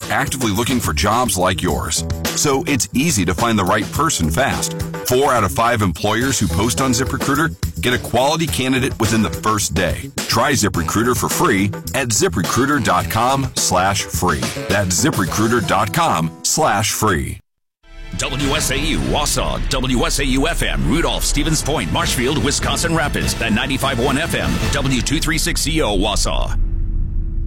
actively looking for jobs like yours. So it's easy to find the right person fast. 4 out of 5 employers who post on ZipRecruiter get a quality candidate within the first day. Try ZipRecruiter for free at ZipRecruiter.com/free. That's ZipRecruiter.com/free. WSAU Wausau, WSAU FM, Rudolph, Stevens Point, Marshfield, Wisconsin Rapids, and 95.1 FM, W236CO Wausau.